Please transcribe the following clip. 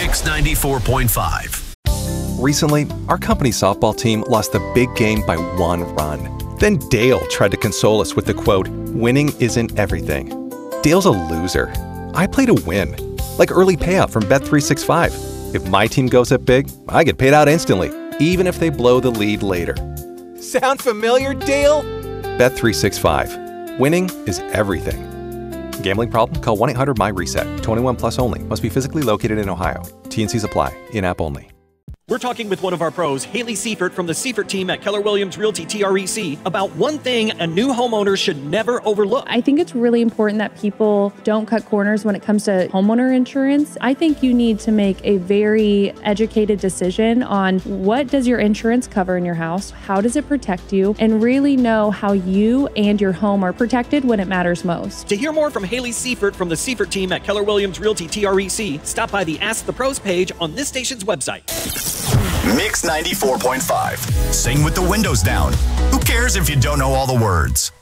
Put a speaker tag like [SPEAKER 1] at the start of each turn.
[SPEAKER 1] Mix 94.5.
[SPEAKER 2] Recently, our company softball team lost the big game by 1 run. Then Dale tried to console us with the quote, "Winning isn't everything." Dale's a loser. I play to win, like early payout from Bet365. If my team goes up big, I get paid out instantly, even if they blow the lead later. Sound familiar, Dale? Bet365. Winning is everything. Gambling problem? Call 1-800-MY-RESET. 21 plus only. Must be physically located in Ohio. T&Cs apply. In-app only.
[SPEAKER 3] We're talking with one of our pros, Haley Seifert from the Seifert team at Keller Williams Realty TREC, about one thing a new homeowner should never overlook.
[SPEAKER 4] I think it's really important that people don't cut corners when it comes to homeowner insurance. I think you need to make a very educated decision on what does your insurance cover in your house, how does it protect you, and really know how you and your home are protected when it matters most.
[SPEAKER 3] To hear more from Haley Seifert from the Seifert team at Keller Williams Realty TREC, stop by the Ask the Pros page on this station's website.
[SPEAKER 1] Mix 94.5. Sing with the windows down. Who cares if you don't know all the words?